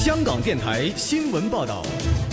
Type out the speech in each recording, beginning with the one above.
香港电台新闻报道。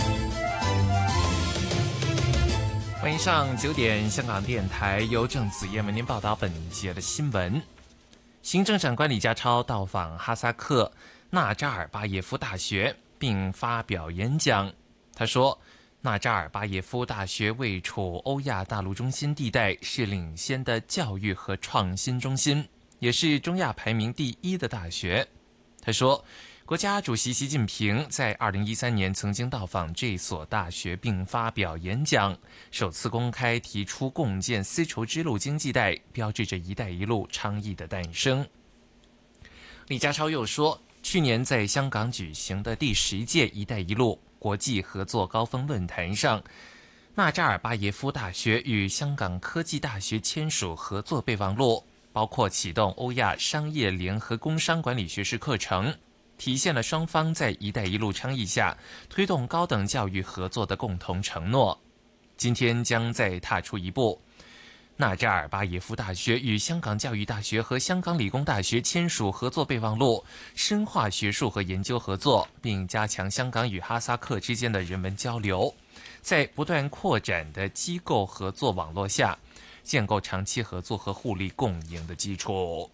欢迎上9点，香港电台由郑子燕为您报道本节的新闻。行政长官李家超到访哈萨克纳扎尔巴耶夫大学，并发表演讲。他说，纳扎尔巴耶夫大学位处欧亚大陆中心地带，是领先的教育和创新中心，也是中亚排名第1的大学。他说，国家主席习近平在2013年曾经到访这所大学并发表演讲，首次公开提出共建丝绸之路经济带，标志着“一带一路”倡议的诞生。李家超又说，去年在香港举行的第10届“一带一路”国际合作高峰论坛上，纳扎尔巴耶夫大学与香港科技大学签署合作备忘录，包括启动欧亚商业联合工商管理学士课程，体现了双方在“一带一路”倡议下推动高等教育合作的共同承诺。今天将再踏出一步，纳扎尔巴耶夫大学与香港教育大学和香港理工大学签署合作备忘录，深化学术和研究合作，并加强香港与哈萨克之间的人文交流。在不断扩展的机构合作网络下，建构长期合作和互利共赢的基础。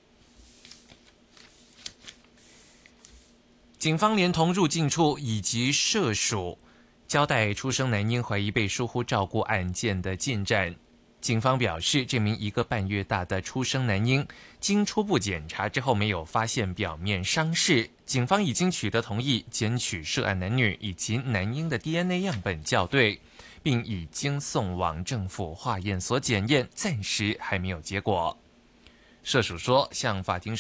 警方连同入境处以及涉署交代出生男婴怀疑被疏忽照顾案件的进展。警方表示，这名1个半月大的出生男婴经初步检查之后没有发现表面伤势，警方已经取得同意，检取涉案男女以及男婴的 DNA 样本校对，并已经送往政府化验所检验，暂时还没有结果。涉署说，向法庭